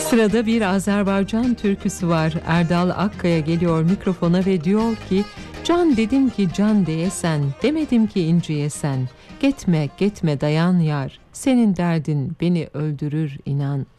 Sırada bir Azerbaycan türküsü var. Erdal Akkaya geliyor mikrofona ve diyor ki: can dedim ki can diyesen, demedim ki inciyesen. Gitme gitme dayan yar, senin derdin beni öldürür inan.